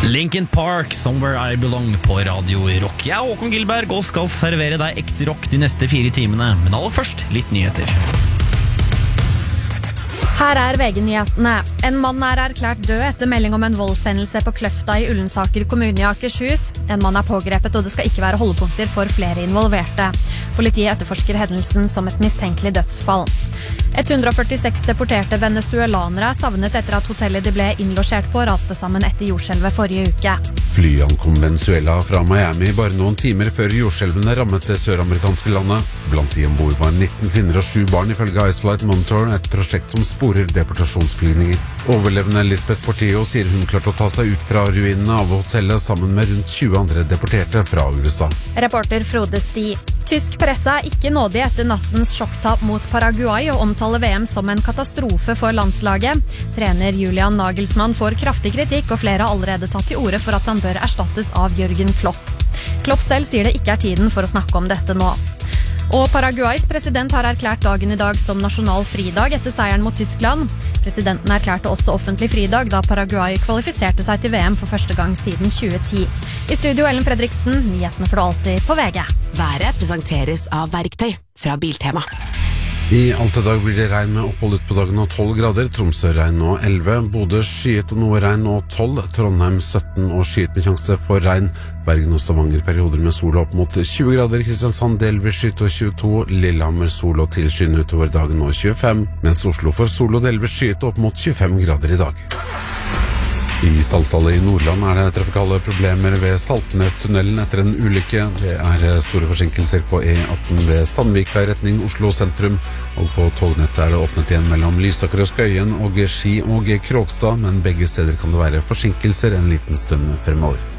Linkin Park, Somewhere I Belong på Radio Rock. Jeg er Håkon Gilberg og skal servere deg ekte rock de neste 4 timene. Men aller først, litt nyheter. Her er VG-nyhetene. En mann er erklært død etter melding om en voldshendelse på Kløfta i Ullensaker kommune i Akershus. En mann er pågrepet, og det skal ikke være holdepunkter for flere involverte. Politiet etterforsker hendelsen som et mistenkelig dødsfall. 146 deporterte venezuelanere er savnet etter at hotellet de ble innlosjert på raste sammen etter jordskjelvet forrige uke. Flyet ankom Venezuela fra Miami bare noen timer før jordskjelvene rammet det søramerikanske landet. Blant de ombord var 19 kvinner og 7 barn ifølge Ice Flight Monitor, et prosjekt som sporer deportasjonsflygninger. Overlevende Lisbeth Portillo sier hun klarte å ta seg ut fra ruinene av hotellet sammen med rundt 20 andre deporterte fra USA. Reporter Frode Sti. Tysk presse er ikke nådig etter nattens sjokktap mot Paraguay og omtaler VM som en katastrofe for landslaget. Trener Julian Nagelsmann får kraftig kritikk, og flere har allerede tatt til orde for at han bør erstattes av Jürgen Klopp. Klopp selv sier det ikke er tiden for å snakke om dette nå. Og Paraguays president har erklært dagen i dag som nasjonal fridag etter seieren mot Tyskland. Presidenten erklærte også offentlig fridag da Paraguay kvalifiserte seg til VM for første gang siden 2010. I studio Ellen Fredriksen, nyhetene får du alltid på VG. Været presenteres av Verktøy fra Biltema. I alt i dag blir det regn med opphold ut på dagen og 12 grader, Tromsø regn og 11, Bodø skyet og noe regn og 12, Trondheim 17 og skyet med sjanse for regn, Bergen og Stavanger perioder med sol opp mot 20 grader, Kristiansand delvis skyet og 22, Lillehammer sol og tilskyende utover dagen og 25, mens Oslo får sol og delvis skyet opp mot 25 grader i dag. I Saltfallet i Nordland er det trafikale problemer ved Saltnestunnelen etter en ulykke. Det er store forsinkelser på E18 ved Sandvika i retning Oslo sentrum, og på tognettet er det åpnet igjen mellom Lysaker og Skøyen og Ski og Kråkstad, men begge steder kan det være forsinkelser en liten stund fremover.